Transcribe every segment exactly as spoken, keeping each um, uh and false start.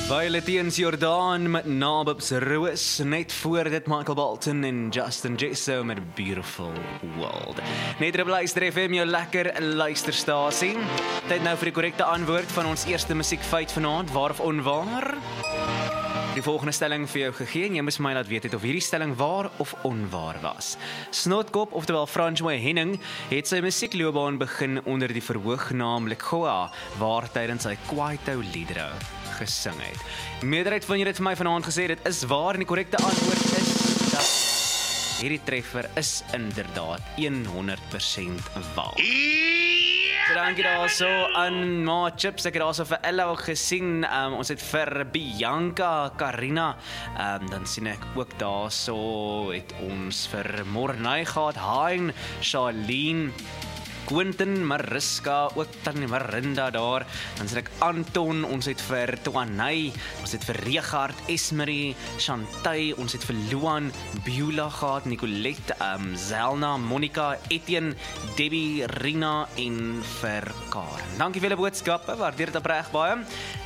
Violet Eens Jordaan met Nabob's Roos, net voor dit Michael Bolton en Justin Jesso met Beautiful World. Net op Luister F M, jou lekker luisterstasie. Tyd nou vir die korrekte antwoord van ons eerste musiekfeit vanaand, waar of onwaar? Die volgende stelling vir jou gegee en jy moes my laat weet het of hierdie stelling waar of onwaar was. Snotkop, oftewel Francois Henning, het sy musiekloopbaan begin onder die verhoognaam Lekgoa, waar tydens sy Kwaito liedere gesing het. Meerderheid van julle het vir my vanaand gesê, dit is waar en die korrekte antwoord is dat hierdie treffer is inderdaad honderd persent waar. So, dankie daar so aan Ma Chips, ek het daar so vir Ella ook gesien, um, ons het vir Bianca, Karina, um, dan sien ek ook daar so, het ons vir Mornay gehad, Hein, Charlene, Quentin, Mariska, ook Tannie Marinda daar, dan sien ek Anton, ons het vir Tuanay, ons het vir Regard, Esmerie, Chantay, ons het vir Luan, Beulah gehad, Nicolette, um, Zelna, Monica, Etienne, Debbie, Rina en vir Karen. Dankie vir julle boodskappe, waardeer dit opreg baie.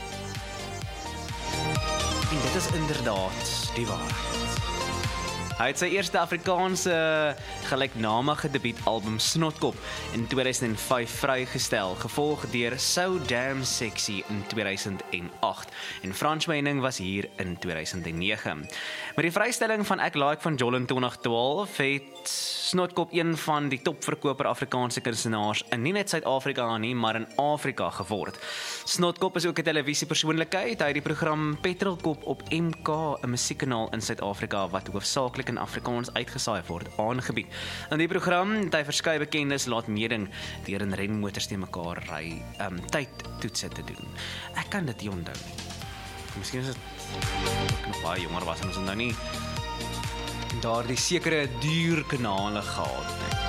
En dit is inderdaad die waarheid. Hy het sy eerste Afrikaanse gelyknamige debuutalbum Snotkop in tweeduisend vyf vrygestel, gevolg deur So Damn Sexy in tweeduisend agt en Francois Henning was hier in tweeduisend nege. Met die vrystelling van Ek Like van Jol in twintig twaalf het Snotkop een van die topverkoper Afrikaanse kunstenaars in nie net Suid-Afrika nie, maar in Afrika geword. Snotkop is ook 'n televisiepersoonlikheid. Hy het die program Petrolkop op M K, 'n musiekkanaal in Suid-Afrika wat hoofsaaklik in Afrikaans uitgesaai word, aangebied. In die program het hy verskeie bekendes laat meeding deur in renmotors te mekaar ry, um, tydtoetse te doen. Ek kan dit nie onthou nie. Miskien is dit ek nog baie jonger was en ons onthou nie daar die sekere duur kanale gehad het.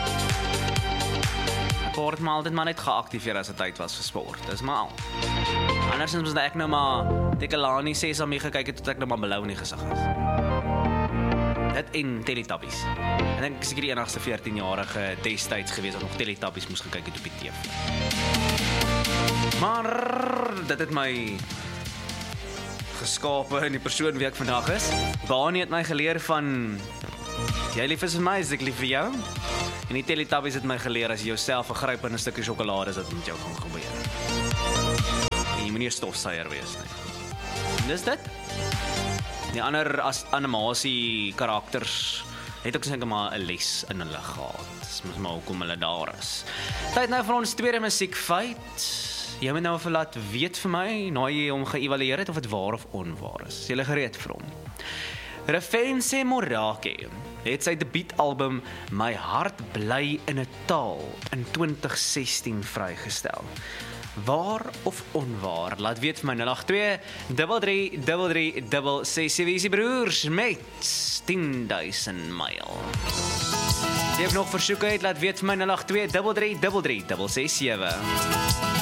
Ek word maar altyd maar net geactiveer as dit tyd was vir sport, dis maar al. Andersins moes ek nou maar Dekalani Sesame gekyk het tot ek nou maar blou in die gesig was. Dit en Teletubbies. En ek is seker die enigste veertienjarige destyds gewees wat nog Teletubbies moes gekyk het op die T V. Maar dit het my geskape in die persoon wie ek vandag is. Baanie het my geleer van jy lief is vir my, is ek lief vir jou. En die Teletubbies het my geleer as jy jouself vergryp in 'n stukkie sjokolade is dit met jou gaan gebeur. En jy moet nie 'n stofsuier wees nie. En dis dit. Die ander as animasie karakters het ook seker maar 'n les in hulle gehad. Dis mos maar hoekom hulle daar is. Tyd nou vir ons tweede musiekfeit. Jy moet nou vir laat weet vir my, na jy hom geëvalueer het of dit waar of onwaar is. Is jy gereed vir hom? Refense Morake het sy debuutalbum My Hart Bly in 'n Taal in twintig sestien vrygestel. Waar of onwaar? Laat weet vir my nul agt twee drie drie drie drie ses ses broers met tien duisend myl. Jy het nog versoeke het, laat weet vir my nul agt twee drie drie drie drie ses ses sewe.